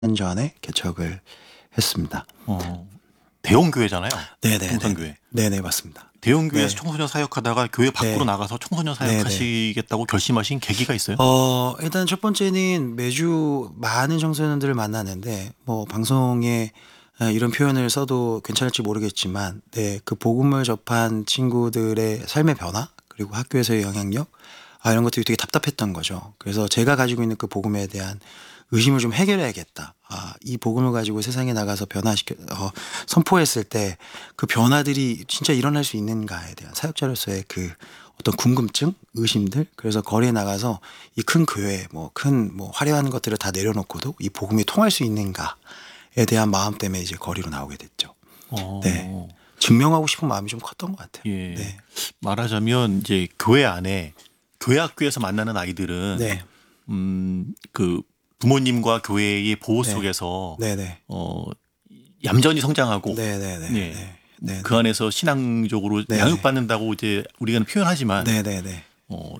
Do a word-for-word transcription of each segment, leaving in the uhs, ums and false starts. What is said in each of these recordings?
년 전에 개척을 했습니다. 어, 대형 교회잖아요. 네네. 동산교회. 네네 맞습니다. 대형 교회에서 네. 청소년 사역하다가 교회 밖으로 네. 나가서 청소년 네네. 사역하시겠다고 결심하신 계기가 있어요? 어 일단 첫 번째는 매주 많은 청소년들을 만나는데 뭐 방송에 에, 이런 표현을 써도 괜찮을지 모르겠지만 네, 그 복음을 접한 친구들의 삶의 변화 그리고 학교에서의 영향력 아, 이런 것들이 되게 답답했던 거죠. 그래서 제가 가지고 있는 그 복음에 대한 의심을 좀 해결해야겠다. 아, 이 복음을 가지고 세상에 나가서 변화시켜 어, 선포했을 때 그 변화들이 진짜 일어날 수 있는가에 대한 사역자로서의 그 어떤 궁금증, 의심들. 그래서 거리에 나가서 이 큰 교회, 뭐 큰 뭐 화려한 것들을 다 내려놓고도 이 복음이 통할 수 있는가에 대한 마음 때문에 이제 거리로 나오게 됐죠. 어, 네. 증명하고 싶은 마음이 좀 컸던 것 같아요. 예. 네. 말하자면 이제 교회 안에 교회 학교에서 만나는 아이들은 네. 음, 그 부모님과 교회의 보호 네. 속에서 네네. 어, 얌전히 성장하고 네네네. 예. 네. 네. 그 안에서 신앙적으로 네네. 양육받는다고 이제 우리가 표현하지만 네네네. 어,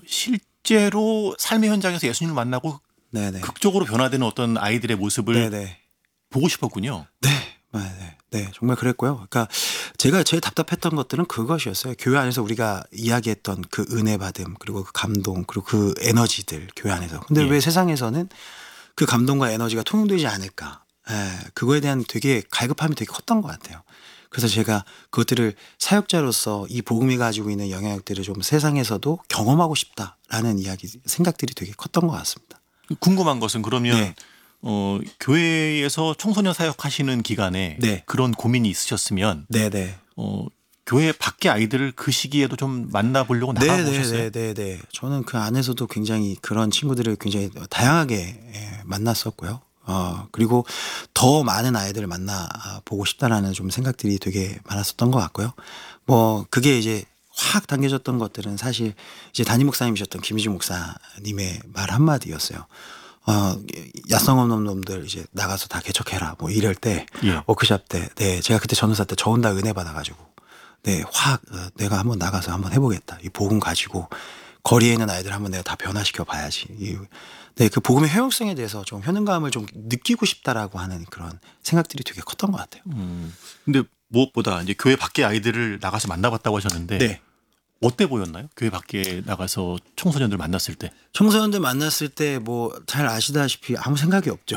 실제로 삶의 현장에서 예수님을 만나고 네네. 극적으로 변화되는 어떤 아이들의 모습을 네네. 보고 싶었군요. 네. 네. 네. 정말 그랬고요. 그러니까 제가 제일 답답했던 것들은 그것이었어요. 교회 안에서 우리가 이야기했던 그 은혜 받음 그리고 그 감동 그리고 그 에너지들 교회 안에서. 근데 예. 왜 세상에서는 그 감동과 에너지가 통용되지 않을까. 예, 그거에 대한 되게 갈급함이 되게 컸던 것 같아요. 그래서 제가 그것들을 사역자로서 이 복음이 가지고 있는 영향력들을 좀 세상에서도 경험하고 싶다라는 이야기, 생각들이 되게 컸던 것 같습니다. 궁금한 것은 그러면 네. 어, 교회에서 청소년 사역하시는 기간에 네. 그런 고민이 있으셨으면 네네. 어, 교회 밖의 아이들을 그 시기에도 좀 만나보려고 나가보셨어요? 네네네네. 저는 그 안에서도 굉장히 그런 친구들을 굉장히 다양하게 예, 만났었고요. 어, 그리고 더 많은 아이들을 만나 보고 싶다라는 좀 생각들이 되게 많았었던 것 같고요. 뭐, 그게 이제 확 당겨졌던 것들은 사실 이제 담임 목사님이셨던 김희주 목사님의 말 한마디였어요. 어, 야성 없는 놈들 이제 나가서 다 개척해라. 뭐 이럴 때, 예. 워크숍 때, 네, 제가 그때 전도사 때 저 혼자 은혜 받아가지고, 네, 확, 어, 내가 한번 나가서 한번 해보겠다. 이 복음 가지고 거리에 있는 아이들 한번 내가 다 변화시켜 봐야지. 이, 네, 그 복음의 효용성에 대해서 좀 효능감을 좀 느끼고 싶다라고 하는 그런 생각들이 되게 컸던 것 같아요. 음, 근데 무엇보다 이제 교회 밖의 아이들을 나가서 만나봤다고 하셨는데 네. 어때 보였나요? 교회 밖에 나가서 청소년들 만났을 때. 청소년들 만났을 때 뭐 잘 아시다시피 아무 생각이 없죠.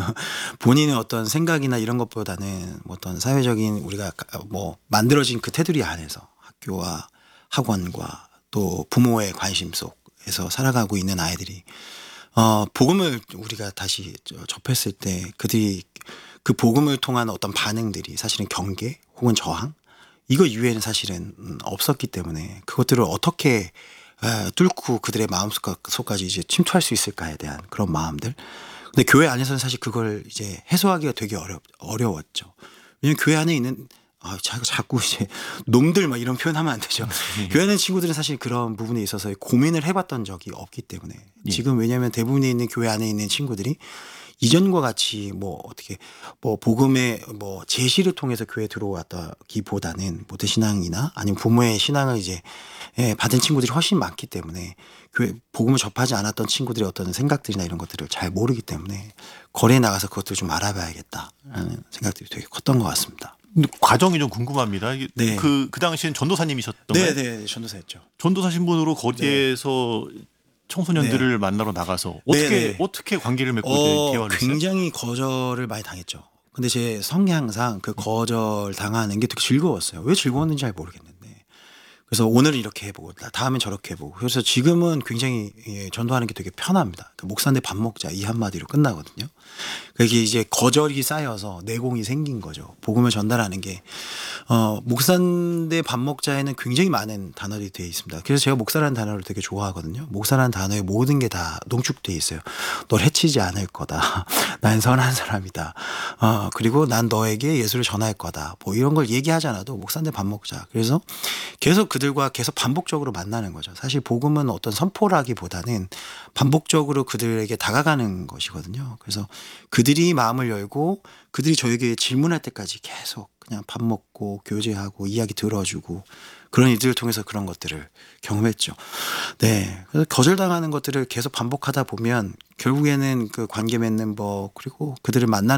본인의 어떤 생각이나 이런 것보다는 뭐 어떤 사회적인 우리가 뭐 만들어진 그 테두리 안에서 학교와 학원과 또 부모의 관심 속에서 살아가고 있는 아이들이 어, 복음을 우리가 다시 접했을 때 그들이 그 복음을 통한 어떤 반응들이 사실은 경계 혹은 저항 이거 이외에는 사실은 없었기 때문에 그것들을 어떻게 에, 뚫고 그들의 마음속까지 이제 침투할 수 있을까에 대한 그런 마음들. 근데 교회 안에서는 사실 그걸 이제 해소하기가 되게 어렵, 어려웠죠. 왜냐면 교회 안에 있는 아, 자꾸, 자꾸 이제 놈들 막 이런 표현하면 안 되죠. 교회 안에 친구들은 사실 그런 부분에 있어서 고민을 해봤던 적이 없기 때문에 예. 지금 왜냐하면 대부분에 있는 교회 안에 있는 친구들이 이전과 같이 뭐 어떻게 뭐 복음의 뭐 제시를 통해서 교회에 들어왔다기보다는 모태 신앙이나 아니면 부모의 신앙을 이제 예, 받은 친구들이 훨씬 많기 때문에 교회 복음을 접하지 않았던 친구들의 어떤 생각들이나 이런 것들을 잘 모르기 때문에 거리에 나가서 그것들을 좀 알아봐야겠다라는 생각들이 되게 컸던 것 같습니다. 근데 과정이 좀 궁금합니다. 이게 네. 그, 그 당시엔 전도사님이셨던 거예요? 네네 전도사였죠. 전도사 신분으로 거기에서 청소년들을 만나러 나가서 어떻게 네네. 어떻게 관계를 맺고 어, 대화를 했어요? 굉장히 거절을 많이 당했죠. 근데 제 성향상 그 거절 당하는 게 되게 즐거웠어요. 왜 즐거웠는지 잘 모르겠는데. 그래서 오늘은 이렇게 해보고 다음엔 저렇게 해보고 그래서 지금은 굉장히 예, 전도하는 게 되게 편합니다. 그 목사인데 밥 먹자 이 한마디로 끝나거든요. 그게 이제 거절이 쌓여서 내공이 생긴 거죠. 복음을 전달하는 게 어, 목사인데 밥 먹자에는 굉장히 많은 단어들이 되어 있습니다. 그래서 제가 목사라는 단어를 되게 좋아하거든요. 목사라는 단어에 모든 게 다 농축되어 있어요. 널 해치지 않을 거다. 난 선한 사람이다. 어, 그리고 난 너에게 예수를 전할 거다. 뭐 이런 걸 얘기하지 않아도 목사인데 밥 먹자. 그래서 계속 그들과 계속 반복적으로 만나는 거죠. 사실 복음은 어떤 선포라기보다는 반복적으로 그들에게 다가가는 것이거든요. 그래서 그들이 마음을 열고 그들이 저에게 질문할 때까지 계속 그냥 밥 먹고 교제하고 이야기 들어주고 그런 일들을 통해서 그런 것들을 경험했죠. 네. 그래서 거절당하는 것들을 계속 반복하다 보면 결국에는 그 관계 맺는 법 그리고 그들을 만나는